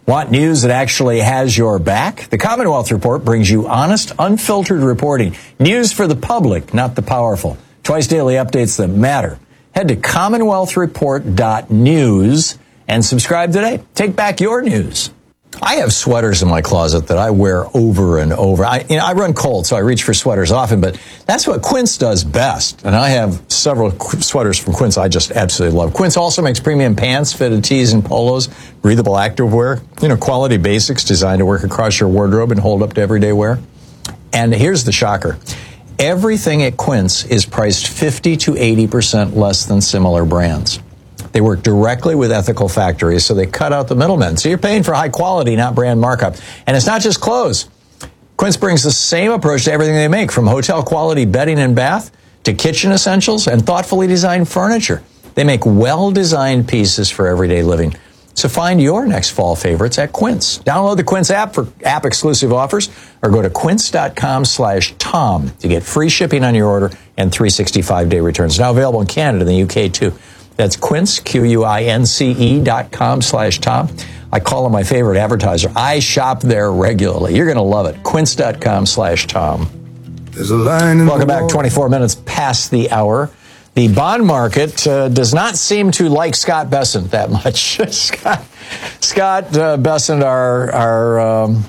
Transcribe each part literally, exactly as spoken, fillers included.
Want news that actually has your back? The Commonwealth Report brings you honest, unfiltered reporting. News for the public, not the powerful. Twice daily updates that matter. Head to commonwealth report dot news and subscribe today. Take back your news. I have sweaters in my closet that I wear over and over. I, you know, I run cold, so I reach for sweaters often, but that's what Quince does best. And I have several qu- sweaters from Quince I just absolutely love. Quince also makes premium pants, fitted tees and polos, breathable activewear, you know, quality basics designed to work across your wardrobe and hold up to everyday wear. And here's the shocker. Everything at Quince is priced fifty to eighty percent less than similar brands. They work directly with ethical factories, so they cut out the middlemen. So you're paying for high quality, not brand markup. And it's not just clothes. Quince brings the same approach to everything they make, from hotel quality bedding and bath to kitchen essentials and thoughtfully designed furniture. They make well-designed pieces for everyday living. So find your next fall favorites at Quince. Download the Quince app for app-exclusive offers or go to quince.com slash Tom to get free shipping on your order and three hundred sixty-five day returns. Now available in Canada and the U K, too. That's Quince, Q U I N C E dot com slash Tom. I call him my favorite advertiser. I shop there regularly. You're going to love it. Quince.com slash Tom. There's a line in Welcome the back. wall. twenty-four minutes past the hour. The bond market uh, does not seem to like Scott Bessent that much. Scott, Scott uh, Bessent, our, our um,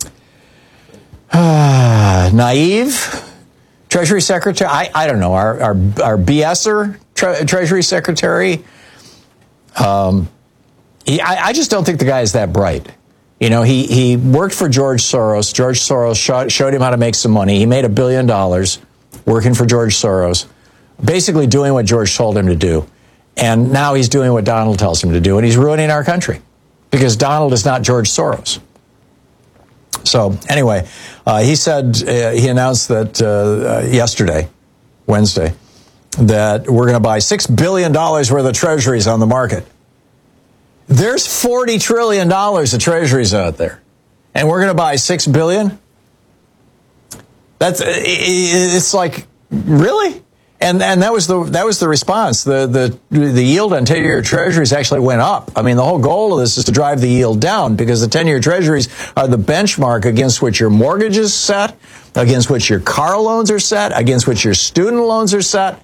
uh, naive Treasury Secretary, I, I don't know, our, our, our BSer tre- Treasury Secretary, um, he, I, I just don't think the guy is that bright. You know, he, he worked for George Soros. George Soros showed, showed him how to make some money. He made a billion dollars working for George Soros, basically doing what George told him to do. And now he's doing what Donald tells him to do, and he's ruining our country because Donald is not George Soros. So anyway, uh, he said, uh, he announced that uh, uh, yesterday, Wednesday, that we're going to buy six billion dollars worth of treasuries on the market. There's forty trillion dollars of treasuries out there, and we're going to buy six billion dollars? That's, it's like, really? And and that was the that was the response. The the the yield on ten-year treasuries actually went up. I mean, the whole goal of this is to drive the yield down because the ten-year treasuries are the benchmark against which your mortgage is set, against which your car loans are set, against which your student loans are set.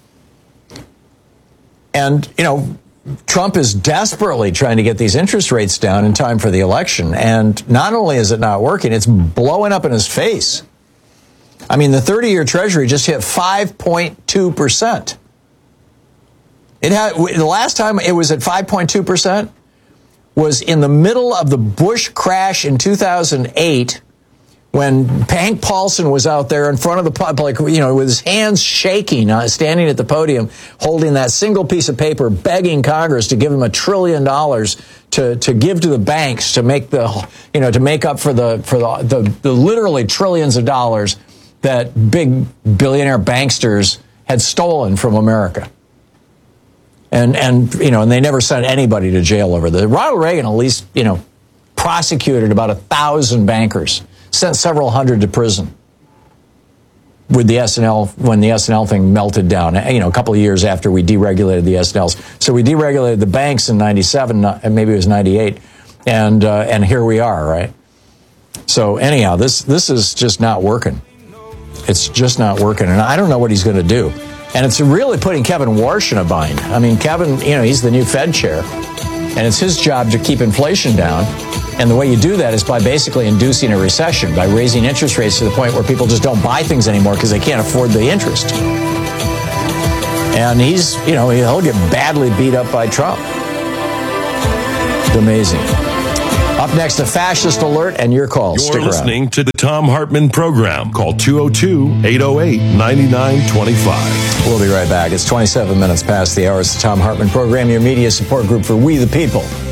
And, you know, Trump is desperately trying to get these interest rates down in time for the election. And not only is it not working, it's blowing up in his face. I mean, the thirty-year Treasury just hit five point two percent. It had, the last time it was at five point two percent was in the middle of the Bush crash in two thousand eight, when Hank Paulson was out there in front of the public, you know, with his hands shaking, uh, standing at the podium, holding that single piece of paper, begging Congress to give him a trillion dollars to, to give to the banks to make the, you know, to make up for the, for the, the, the literally trillions of dollars that big billionaire banksters had stolen from America. And, and, you know, and they never sent anybody to jail over that. Ronald Reagan at least, you know, prosecuted about a thousand bankers, sent several hundred to prison with the S and L, when the S and L thing melted down, you know, a couple of years after we deregulated the S and Ls. So we deregulated the banks in ninety-seven, and maybe it was ninety-eight, and, uh, and here we are, right? So anyhow, this, this is just not working. It's just not working, and I don't know what he's going to do. And it's really putting Kevin Warsh in a bind. I mean, Kevin, you know, he's the new Fed chair, and it's his job to keep inflation down. And the way you do that is by basically inducing a recession, by raising interest rates to the point where people just don't buy things anymore because they can't afford the interest. And he's, you know, he'll get badly beat up by Trump. It's amazing. Up next, a fascist alert and your call. You're Stick listening around. to the Tom Hartman Program. Call two oh two, eight oh eight, nine nine two five. We'll be right back. It's twenty-seven minutes past the hour. It's the Tom Hartman Program, your media support group for We the People.